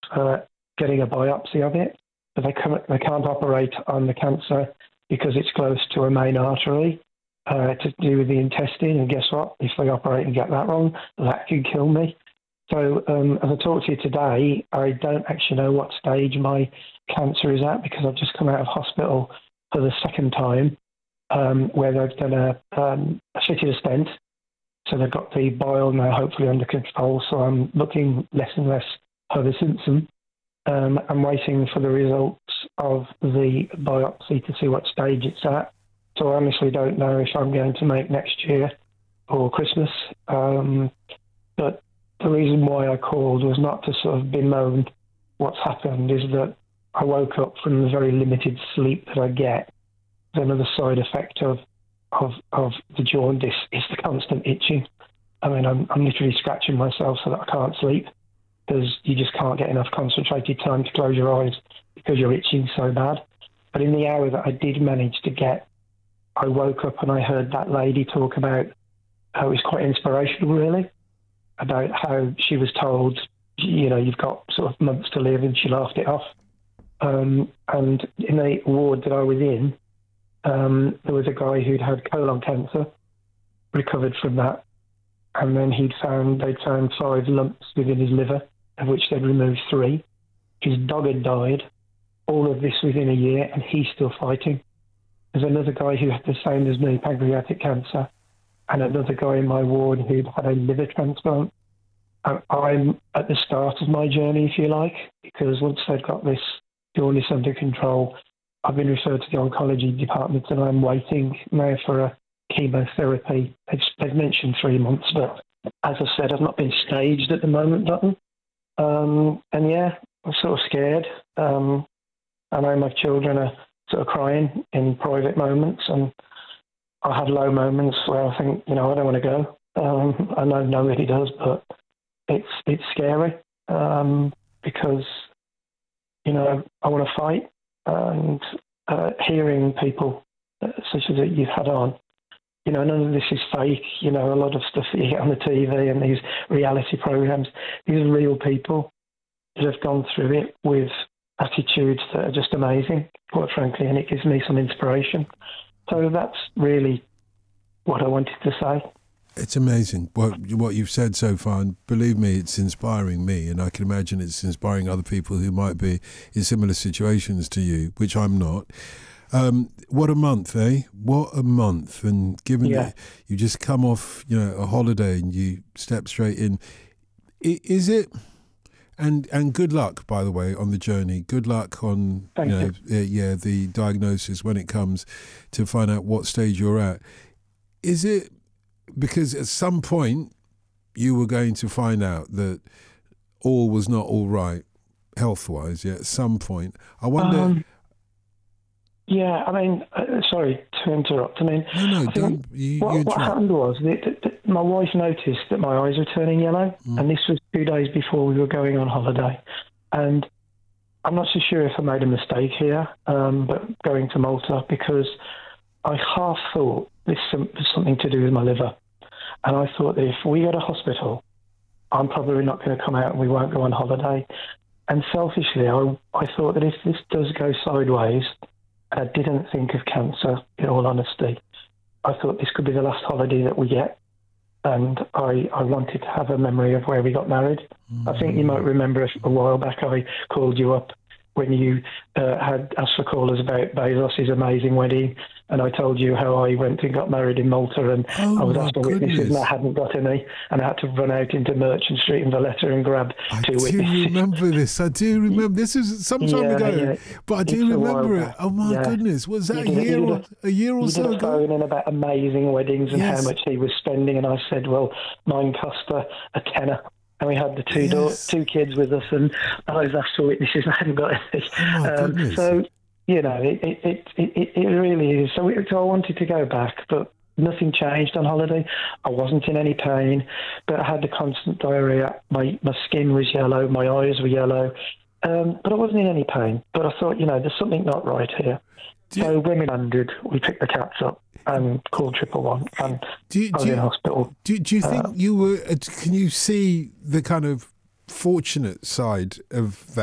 getting a biopsy of it, but they can't operate on the cancer because it's close to a main artery to do with the intestine. And guess what? If they operate and get that wrong, that could kill me. So as I talk to you today, I don't actually know what stage my cancer is at because I've just come out of hospital for the second time where they've done a fitted a stent. So they've got the bile now hopefully under control. So I'm looking less and less Homer Simpson. I'm waiting for the results of the biopsy to see what stage it's at. So I honestly don't know if I'm going to make next year or Christmas. But the reason why I called was not to sort of bemoan what's happened, is that I woke up from the very limited sleep that I get. Another side effect of the jaundice is the constant itching. I mean, I'm literally scratching myself so that I can't sleep because you just can't get enough concentrated time to close your eyes because you're itching so bad. But in the hour that I did manage to get, I woke up and I heard that lady talk about how it was quite inspirational, really, about how she was told, you've got sort of months to live, and she laughed it off. And in the ward that I was in, there was a guy who'd had colon cancer, recovered from that, and then they'd found 5 lumps within his liver, of which they'd removed 3. His dog had died, all of this within a year, and he's still fighting. There's another guy who had the same as me, pancreatic cancer, and another guy in my ward who'd had a liver transplant. And I'm at the start of my journey, if you like, because once they've got this illness under control, I've been referred to the oncology department and I'm waiting now for a chemotherapy. They've mentioned 3 months, but as I said, I've not been staged at the moment, Dutton. And yeah, I'm sort of scared. I know my children are sort of crying in private moments, and I have low moments where I think, I don't want to go. I know nobody does, but it's scary because, I want to fight. And hearing people such as you've had on, none of this is fake. A lot of stuff that you get on the TV and these reality programs, these are real people that have gone through it with attitudes that are just amazing, quite frankly, and it gives me some inspiration. So that's really what I wanted to say. It's amazing what you've said so far, and believe me, it's inspiring me, and I can imagine it's inspiring other people who might be in similar situations to you, which I'm not. What a month, eh? What a month. And given that you just come off, a holiday and you step straight in, is it... And good luck, by the way, on the journey. Good luck on, the diagnosis when it comes to find out what stage you're at. Is it... Because at some point you were going to find out that all was not all right health-wise, at some point. I wonder... sorry to interrupt. No, don't. What happened was that my wife noticed that my eyes were turning yellow, and this was 2 days before we were going on holiday. And I'm not so sure if I made a mistake here, but going to Malta, because I half thought this was something to do with my liver. And I thought that if we go to hospital, I'm probably not going to come out and we won't go on holiday. And selfishly, I thought that if this does go sideways, I didn't think of cancer, in all honesty. I thought this could be the last holiday that we get. And I wanted to have a memory of where we got married. I think you might remember a while back I called you up when you had asked for callers about Bezos' amazing wedding, and I told you how I went and got married in Malta, and I was asked for witnesses and I hadn't got any, and I had to run out into Merchant Street in Valletta and grab 2 witnesses. I do remember this. I do remember. This is some time ago, but I do remember it. Oh my goodness. Was that a year or so ago? You did a phone in about amazing weddings and how much he was spending, and I said, well, mine cost a tenner. And we had the 2 kids with us, and I was asked for witnesses, and I hadn't got any. So, it really is. So I wanted to go back, but nothing changed on holiday. I wasn't in any pain, but I had the constant diarrhea. My skin was yellow, my eyes were yellow, but I wasn't in any pain. But I thought, there's something not right here. So when we landed, we picked the cats up and called 111, and I was in hospital. Do you think you were... Can you see the kind of fortunate side of that?